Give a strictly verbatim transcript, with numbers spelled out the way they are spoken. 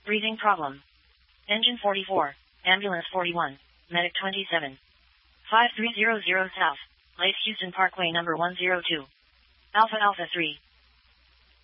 Breathing problem. Engine forty-four, ambulance forty-one, medic twenty-seven. five three zero zero South, Lake Houston Parkway number one zero two. Alpha Alpha three.